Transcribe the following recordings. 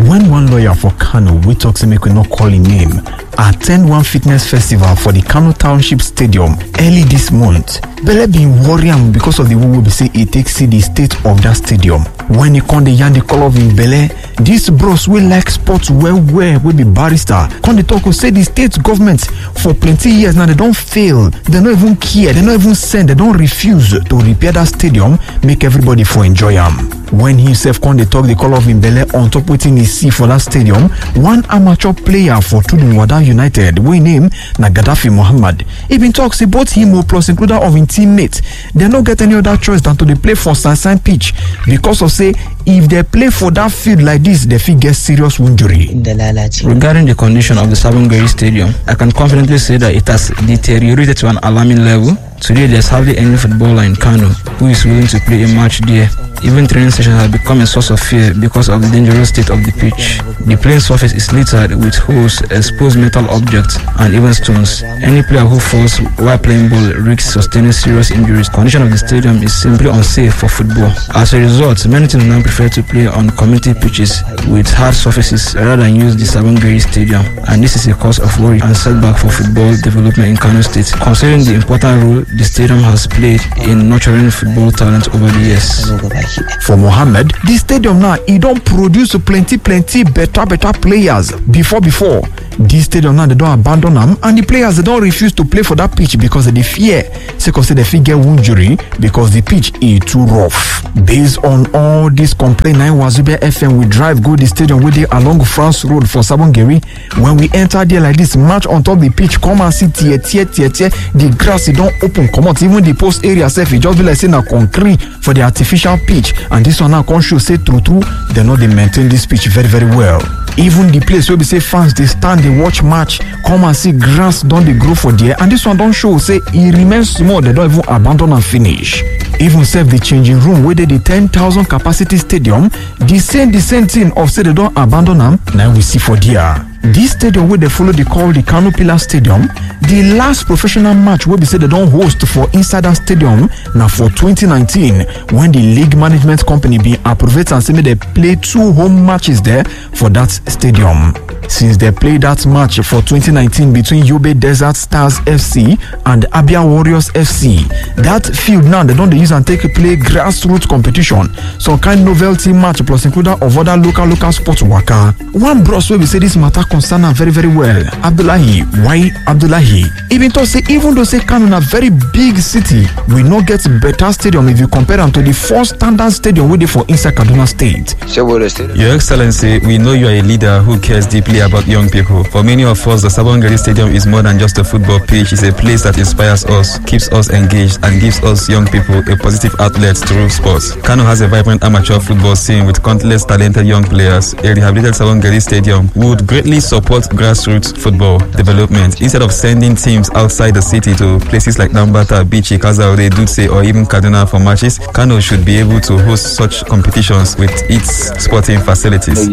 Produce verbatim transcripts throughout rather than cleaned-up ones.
When one lawyer for Kano, we talk to make we not call him name, attend one fitness festival for the Kano Township Stadium early this month, Bele been worrying because of the way we say it takes see the state of that stadium. When he come the yarn the call of in Bele, these bros will like sports well well will be barrister. Come the talk will say the state government for plenty years now they don't fail, they don't even care, they don't even send, they don't refuse to repair that stadium, make everybody for enjoy them. When he himself come the talk the call of in Bele on top waiting he see for that stadium, one amateur player for Tudunwada United, we name na Gaddafi Muhammad. He been talks say both him plus includer of his teammates, they don't get any other choice than to they play for Sansan pitch because of say if they play for that field like this, they fit get serious injury. Regarding the condition of the Sabongari Stadium, I can confidently say that it has deteriorated to an alarming level. Today, there's hardly any footballer in Kano who is willing to play a match there. Even training sessions have become a source of fear because of the dangerous state of the pitch. The playing surface is littered with holes, exposed metal objects, and even stones. Any player who falls while playing ball risks sustaining serious injuries. The condition of the stadium is simply unsafe for football. As a result, many teams now prefer to play on community pitches with hard surfaces rather than use the Sabongari Stadium. And this is a cause of worry and setback for football development in Kano State, considering the important role the stadium has played in nurturing football talent over the years. For Mohammed, the stadium now it don't produce plenty plenty better better players before before. This stadium now they don't abandon them, and the players they don't refuse to play for that pitch because they fear. Say cause they fear get injury because the pitch is too rough. Based on all this complaint, nine Wazobia F M we drive go the stadium with it along France Road for Sabongari. When we enter there like this, match on top the pitch, come and see tear tear tear tear. The grass it don't open, come out. Even the post area self it just be like saying a concrete for the artificial pitch. And this one now can show say true true they know they maintain this pitch very very well. Even the place where we say fans they stand they watch match, come and see grass don't they grow for there, and this one don't show say it remains small, they don't even abandon and finish. Even self the changing room where they the ten thousand capacity stadium, the same the same thing of say they don't abandon them. Now we see for there. This stadium where they follow the call the Kano Pillar Stadium, the last professional match where we say they don't host for inside that stadium now for twenty nineteen when the league management company be approved and say they play two home matches there for that stadium. Since they played that match for twenty nineteen between Yobe Desert Stars F C and Abia Warriors F C, that field now they don't use and take play grassroots competition, some kind novelty match plus includer of other local local sports waka. One bros where we say this matter concern very very well, Abdullahi why Abdullahi even though say even though say Kano a very big city, we not get better stadium if you compare them to the first standard stadium we did for inside Kaduna State. Your Excellency, we know you are a leader who cares deeply about young people. For many of us, the Sabongari Stadium is more than just a football pitch. It's a place that inspires us, keeps us engaged, and gives us young people a positive outlet through sports. Kano has a vibrant amateur football scene with countless talented young players. A rehabilitated Sabongari Stadium would greatly support grassroots football development. Instead of sending teams outside the city to places like Nambata, Bichi, Kazaure, Dutse, or even Kaduna for matches, Kano should be able to host such competitions with its sporting facilities.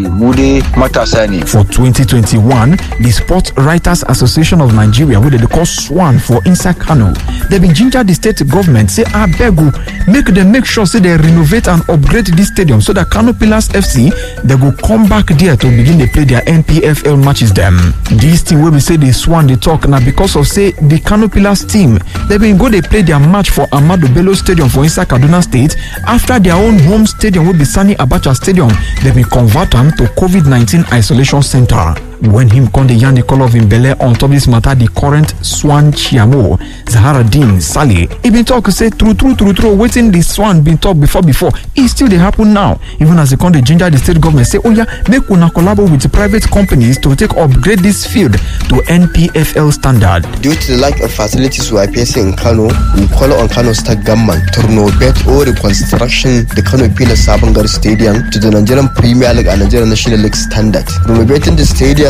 For twenty twenty-one, the Sports Writers Association of Nigeria, where they call SWAN for inside Kano, they been ginger the state government say I beg you, make them make sure say they renovate and upgrade this stadium so that Kano Pillars F C they go come back there to begin to play their N P F L matches them. This thing where we say the SWAN they talk now because of say the Kano Pillars team they been go they play their match for Amadu Bello Stadium for inside Kaduna State after their own home stadium will be Sani Abacha Stadium. They been convert them to COVID nineteen isolation center. When him come the yarn the call of him Bele on top this matter, the current SWAN Chiamo Zahara Din Sali, he been talk say true true true true waiting the SWAN been talk before before it still they happen now. Even as they come the ginger the state government say oh yeah make una collaborate with private companies to take upgrade this field to N P F L standard. Due to the lack of facilities we are facing in Kano, we call on Kano State government to renovate or reconstruction the Kano Pillar Sabongari Stadium to the Nigerian Premier League and Nigerian National League standard. Renovating the stadium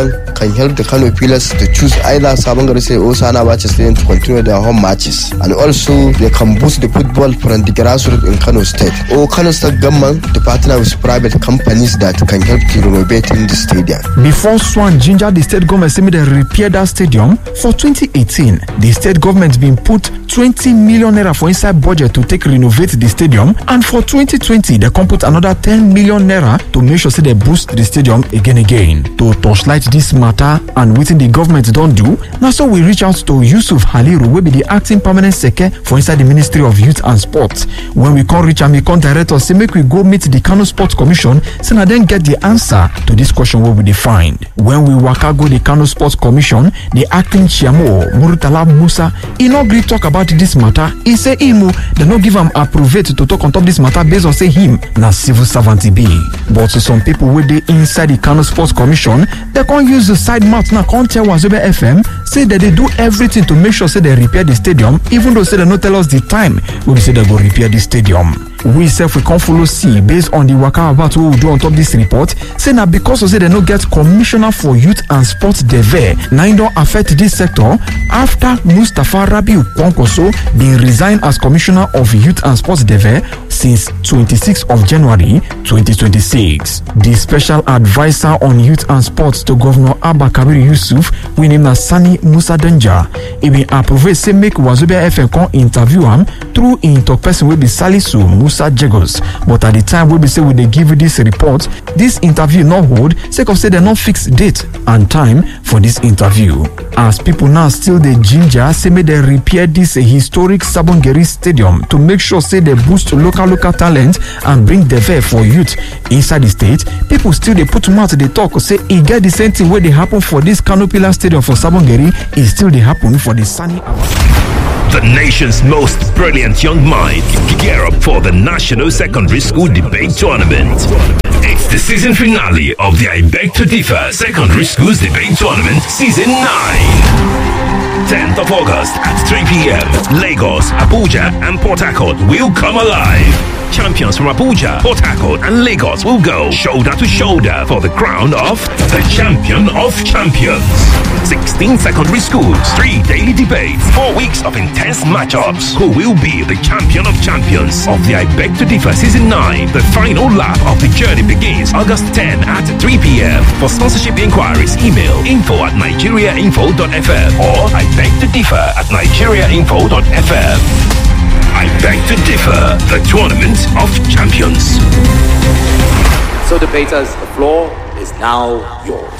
can help the Kano Pillars to choose either Sabon Gari Stadium or Sana Abacha Stadium to continue their home matches. And also, they can boost the football from the grassroots in Kano State. Or Kano State government to partner with private companies that can help to renovate the stadium. Before Swan ginger the state government say they repair that stadium, for twenty eighteen, the state government been put twenty million naira for inside budget to take renovate the stadium, and for twenty twenty, they can put another ten million naira to make sure say they boost the stadium again again. To torchlight this matter and within the government don't do, now so we reach out to Yusuf Haliru, will be the acting permanent secretary for inside the Ministry of Youth and Sports. When we can reach and we can direct us, say make we go meet the Kano Sports Commission, so now then get the answer to this question what we defined. When we waka go the Kano Sports Commission, the acting chairman Murtala Musa, he no agree talk about this matter. He say him they no give him approve to talk on top this matter based on say him na civil servant be. But to some people wey dey inside the Kano Sports Commission, they can't use the side mouth now can't tell Wazobia F M say that they do everything to make sure say they repair the stadium, even though say they no tell us the time when we say they go repair the stadium. We self we can't follow see based on the waka about what we do on top this report, say na because of say they no get commissioner for youth and sports deve. Now it don't affect this sector after Mustafa Rabiu Kwankoso been resigned as commissioner of youth and sports deve since twenty-sixth of January twenty twenty-six. The special advisor on youth and sports to Governor Abba Kabir Yusuf, we name na Sani Musa Denja, he been approved say make Wazobia F M come interview him through in talk person will be Salisu Musa Jagos. But at the time we be say we they give you this report, this interview not hold, sake of say they not fix date and time for this interview. As people now still the ginger say may they repair this historic Sabon Gari Stadium to make sure say they boost local local talent and bring the fair for youth inside the state, people still they put mouth they talk say it get the same thing where they happen for this Kano Pillar Stadium for Sabon Gari, it still they happen for the Sani Abacha. The nation's most brilliant young minds gear up for the National Secondary School Debate Tournament. It's the season finale of the I Beg to Differ Secondary Schools Debate Tournament Season nine. tenth of August at three p.m. Lagos, Abuja and Port Harcourt will come alive. Champions from Abuja, Port Harcourt and Lagos will go shoulder to shoulder for the crown of the Champion of Champions. sixteen secondary schools, three daily debates, four weeks of intense matchups. Who will be the Champion of Champions of the I Beg to Differ Season nine? The final lap of the journey begins August tenth at three p.m. For sponsorship inquiries, email info at nigeriainfo dot f m or I beg to differ at nigeriainfo dot f m. I Beg to Differ, the Tournament of Champions. So debaters, the floor is now yours.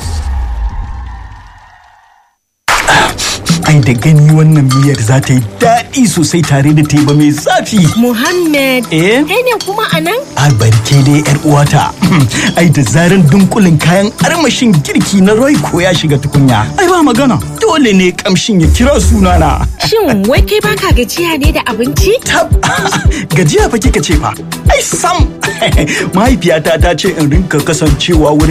Ai da gani wannan miyar za ta yi daɗi sosai tare da teba mai zafi. Muhammad, eh? Kai ne kuma a nan? Albarke dai yar uwata. Ai da zaran dunkulin kayan armashin girki na Royco ya shiga tukunya. Ai ba magana. Dole ne kamshin ya kira sunana. Shin wai kai baka gajiya ne da abinci? Tab, gajiya fa kika ce fa. Ai sam. Mahaifiyata ta ce in rinka kasancewa wurin